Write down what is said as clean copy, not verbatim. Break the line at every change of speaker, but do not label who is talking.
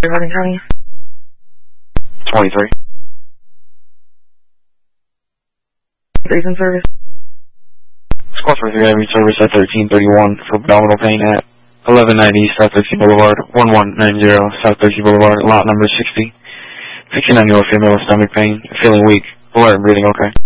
Hardin County.
23.
Days in service.
Squad 43 Avenue service at 1331 for abdominal pain at 1190 South 13 Boulevard, 1190 South 13 Boulevard, lot number 60. 59-year-old female with stomach pain, feeling weak, alert and breathing okay.